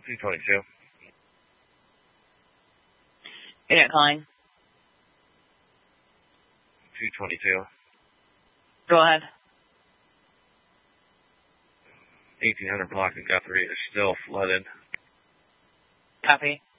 222. Unit calling. 222. Go ahead. 1800 block of Guthrie is still flooded. Copy.